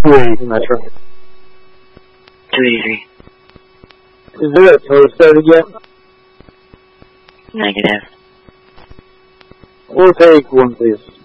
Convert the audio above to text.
283 Metro. 283. Is there a tow started yet? Negative. We'll take one, please.